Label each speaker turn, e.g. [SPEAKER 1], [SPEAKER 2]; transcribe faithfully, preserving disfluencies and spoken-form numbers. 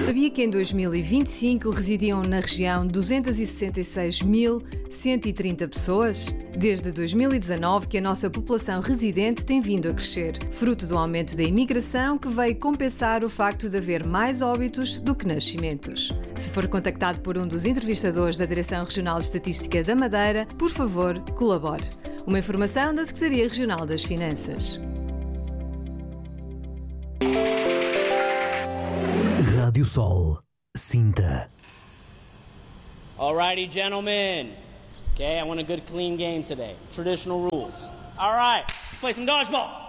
[SPEAKER 1] Sabia que em dois mil e vinte e cinco residiam na região duzentos e sessenta e seis mil cento e trinta pessoas? Desde dois mil e dezanove que a nossa população residente tem vindo a crescer, fruto do aumento da imigração que veio compensar o facto de haver mais óbitos do que nascimentos. Se for contactado por um dos entrevistadores da Direção Regional de Estatística da Madeira, por favor, colabore. Uma informação da Secretaria Regional das Finanças.
[SPEAKER 2] Rádio Sol, Sinta.
[SPEAKER 3] Alrighty, gentlemen. Okay, I want a good clean game today. Traditional rules. All right, let's play some dodgeball.